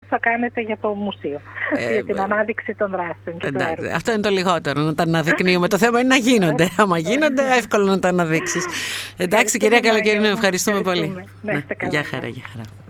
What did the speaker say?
θα κάνετε για το μουσείο, για την ανάδειξη των δράσεων και του έργου. Αυτό είναι το λιγότερο, να τα αναδεικνύουμε. Το θέμα είναι να γίνονται. Άμα γίνονται, εύκολο να τα αναδείξεις. Εντάξει, κυρία Καλοκαιρινού, ευχαριστούμε πολύ. Να είστε καλά. Γεια χαρά, γεια χαρά.